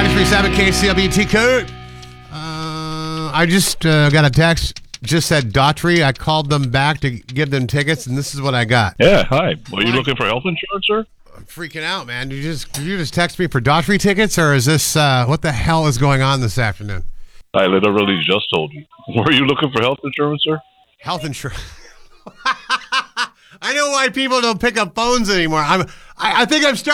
93.7 KCLBT code. I just got a text. Just said Daughtry. I called them back to give them tickets, and this is what I got. Yeah, hi. Are you looking for health insurance, sir? I'm freaking out, man. Did you just text me for Daughtry tickets, or is this what the hell is going on this afternoon? I literally just told you. Were you looking for health insurance, sir? Health insurance. I know why people don't pick up phones anymore. I think I'm starting